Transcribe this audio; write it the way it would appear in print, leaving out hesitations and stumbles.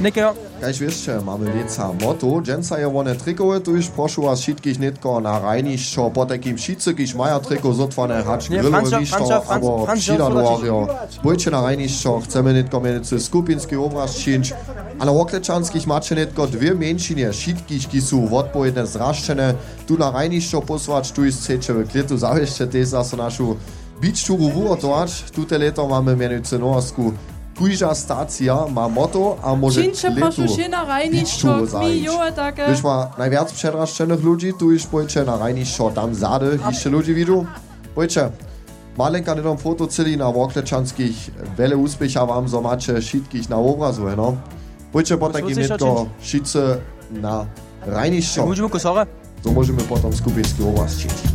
Nikę. Kaž wiesz, mamy leca moto, dżęca je one trikowe, tu już proszę was wszystkich nitko na rajniszczo, po takim wszyscy, kiż mają triko zotwane hacz grillowe wiszto, albo psidadłorio. Bójcie na rajniszczo, chcemy nitko mienicy skupinski obraz czynić, a na Wokleczanskich macie nitko dwie mniejszynie, wszystkich, ki są odpowiedne zraszczene, tu na rajniszczo posłać, tu jest chcecie klitu, zawieszcze też za naszą beach turu ugotować, tute leto mamy mienicy norsku. Kujža stacija ma moto a może letu beach-turu zajść. Już ma najwiac przedraszczenych ludzi, tu już pojdzie na rajniszczo, tam zady, jeszcze ludzi widzą. Pojdzie, malenka nedom foto celi na Wokleczanskich, wiele úspecha wam, so macie wszystkich na obrazu, no. Pojdzie po takim netko wszyscy na rajniszczo. To możemy potem skupinski obraz czynić.